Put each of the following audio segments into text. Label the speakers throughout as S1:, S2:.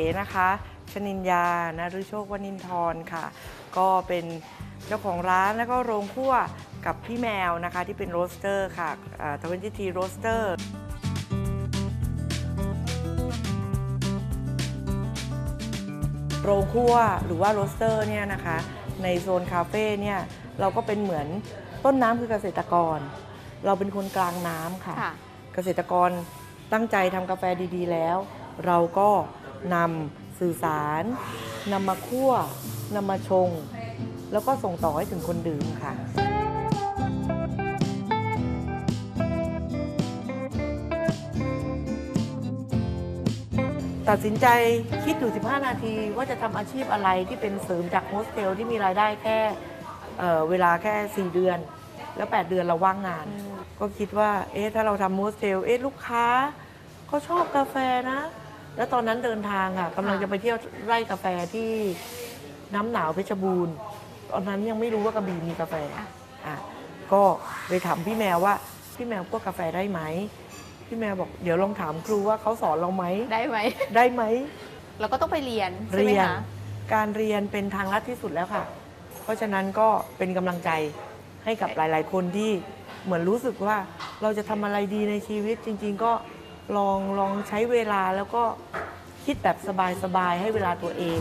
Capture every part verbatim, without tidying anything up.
S1: นะคะชนินยานะฤโชควณินทร์ค่ะก็เป็นเจ้าของร้านแล้วก็โรงคั่วกับพี่แมวนะคะที่เป็นโรสเตอร์ค่ะทเวนตี้ทีโรสเตอร์โรงคั่วหรือว่าโรสเตอร์เนี่ยนะคะในโซนคาเฟ่เนี่ยเราก็เป็นเหมือนต้นน้ำคือเกษตรกรเราเป็นคนกลางน้ำค่ะเกษตรกรตั้งใจทำกาแฟดีๆแล้วเราก็นำสื่อสารนำมาคั่วนำมาชงแล้วก็ส่งต่อให้ถึงคนดื่มค่ะตัดสินใจคิดอยู่สิบห้านาทีว่าจะทำอาชีพอะไรที่เป็นเสริมจากโฮสเทลที่มีรายได้แค่เอ่อเวลาแค่สี่เดือนแล้วแปดเดือนเราว่างงานก็คิดว่าเอ๊ะถ้าเราทำโฮสเทลเอ๊ะลูกค้าเขาชอบกาแฟนะแล้วตอนนั้นเดินทางอ่ะกำลังจะไปเที่ยวไร่กาแฟที่น้ำหนาวเพชรบูรณ์ตอนนั้นยังไม่รู้ว่ากระบี่มีกาแฟอ่ะก็เลยถามพี่แมวว่าพี่แมวพวกกาแฟได้ไหมพี่แมวบอกเดี๋ยวลองถามครูว่าเขาสอนเราไหม
S2: ได้ไหม
S1: ได้ไหม
S2: เราก็ต้องไปเรียนใช่ไหมคะ
S1: การเรียนเป็นทางลัดที่สุดแล้วค่ะเพราะฉะนั้นก็เป็นกำลังใจให้กับหลายๆคนที่เหมือนรู้สึกว่าเราจะทำอะไรดีในชีวิตจริงๆก็ลองลองใช้เวลาแล้วก็คิดแบบสบายๆให้เวลาตัวเอง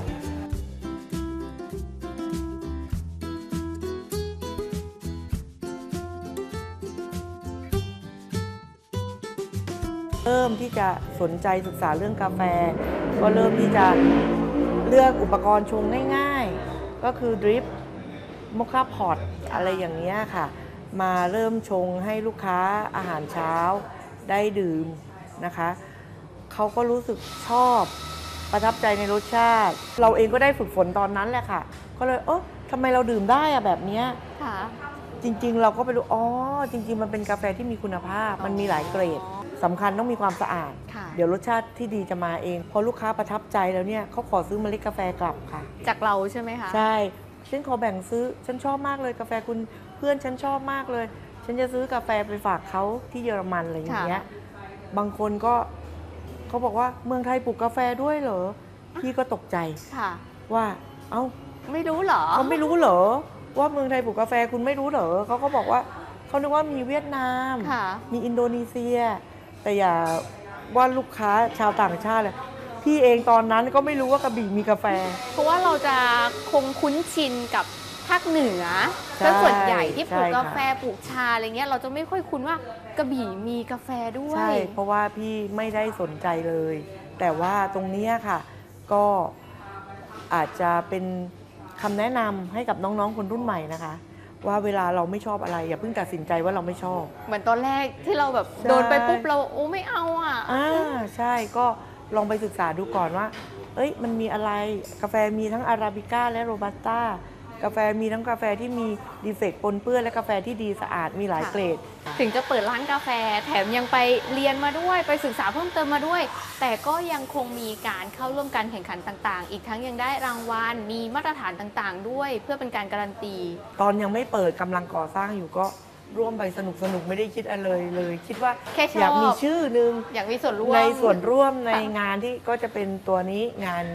S1: เริ่มที่จะสนใจศึกษาเรื่องกาแฟก็เริ่มที่จะเลือกอุปกรณ์ชงง่ายๆก็คือดริปโมคาพอตอะไรอย่างนี้ค่ะมาเริ่มชงให้ลูกค้าอาหารเช้าได้ดื่มนะคะเขาก็รู้สึกชอบประทับใจในรสชาติเราเองก็ได้ฝึกฝนตอนนั้นแหละค่ะก็เลยเออทำไมเราดื่มได้อะแบบนี้จริงๆเราก็ไปรู้อ๋อจริงๆมันเป็นกาแฟที่มีคุณภาพมันมีหลายเกรดสำคัญต้องมีความสะอาดเดี๋ยวรสชาติที่ดีจะมาเองพอลูกค้าประทับใจแล้วเนี่ยเขาขอซื้อเมล็ดกาแฟกลับค่ะ
S2: จากเราใช่ไหมคะ
S1: ใช่ฉันขอแบ่งซื้อฉันชอบมากเลยกาแฟคุณเพื่อนฉันชอบมากเลยฉันจะซื้อกาแฟไปฝากเขาที่เยอรมันอะไรอย่างเงี้ยบางคนก็เขาบอกว่าเมืองไทยปลูกกาแฟด้วยเหรอพี่ก็ตกใจว่าเอ้า
S2: ไม่รู้เหรอ
S1: เขาไม่รู้เหรอว่าเมืองไทยปลูกกาแฟคุณไม่รู้เหรอเขาก็บอกว่าเขานึกว่ามีเวียดนามมีอินโดนีเซียแต่อย่าว่าลูกค้าชาวต่างชาติเลยพี่เองตอนนั้นก็ไม่รู้ว่ากระบี่มีกาแฟ
S2: เพราะว่าเราจะคงคุ้นชินกับภาคเหนือแล้วส่วนใหญ่ที่ปลูกกาแฟปลูกชาอะไรเงี้ยเราจะไม่ค่อยคุ้นว่ากระบี่มีกาแฟด้วย
S1: ใช่เพราะว่าพี่ไม่ได้สนใจเลยแต่ว่าตรงนี้ค่ะก็อาจจะเป็นคำแนะนำให้กับน้องๆคนรุ่นใหม่นะคะว่าเวลาเราไม่ชอบอะไรอย่าเพิ่งตัดสินใจว่าเราไม่ชอบ
S2: เหมือนตอนแรกที่เราแบบโดนไปปุ๊บเราโอ้ไม่เอาอ่ะ
S1: อ่าใช่ก็ลองไปศึกษาดูก่อนว่าเอ้ยมันมีอะไรกาแฟมีทั้งอาราบิก้าและโรบัสต้ากาแฟมีทั้งกาแฟที่มีดีเฟกต์ปนเปื้อนและกาแฟที่ดีสะอาดมีหลายเกรด
S2: ถึงจะเปิดร้านกาแฟแถมยังไปเรียนมาด้วยไปศึกษาเพิ่มเติมมาด้วยแต่ก็ยังคงมีการเข้าร่วมการแข่งขันต่างๆอีกทั้งยังได้รางวัลมีมาตรฐานต่างๆด้วยเพื่อเป็นการการันตี
S1: ตอนยังไม่เปิดกำลังก่อสร้างอยู่ก็ร่วมไปสนุกสนุกไม่ได้คิดอะไรเลยคิดว่าอยากมีชื่อนึง
S2: อยากมีส่วนร่วม
S1: ในส่วนร่วมในงานที่ก็จะเป็นตัวนี้งาน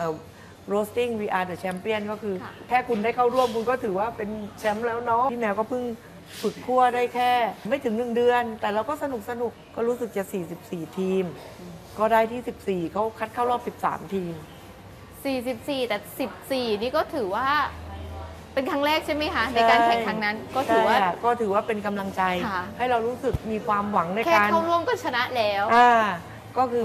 S1: roasting we are the champion ก็คือแค่คุณได้เข้าร่วมคุณก็ถือว่าเป็นแชมป์แล้วเนาะพี่แมวก็เพิ่งฝึกคั่วได้แค่ไม่ถึงหนึ่งเดือนแต่เราก็สนุกสนุกก็รู้สึกจะสี่สิบสี่ทีมก็ได้ที่สิบสี่เขาคัดเข้ารอบสิบสามทีม
S2: สี่สิบสี่แต่สิบสี่นี่ก็ถือว่าเป็นครั้งแรกใช่ไหมคะในการแข่งครั้งนั้นก็ถือว่า
S1: ก็ถือว่าเป็นกำลังใจให้เรารู้สึกมีความหวังในการ
S2: แค่เข้าร่วมก็ชนะแล้ว
S1: อ่าก็คือ